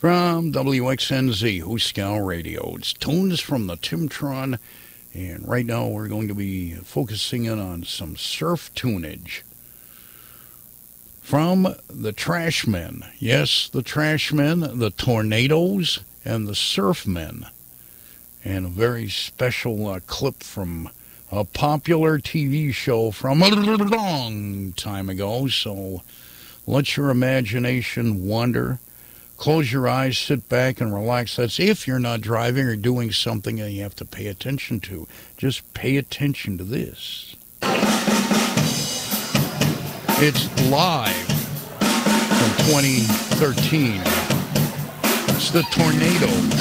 From WXNZ, Hooskow Radio. It's Tunes from the Timtron, and right now we're going to be focusing in on some surf tunage. From the Trashmen. Yes, the Trashmen, the Tornadoes, and the Surfmen. And a very special clip from a popular TV show from a long time ago. So let your imagination wander. Close your eyes, sit back, and relax. That's if you're not driving or doing something that you have to pay attention to. Just pay attention to this. It's live from 2013. It's the Tornadoes.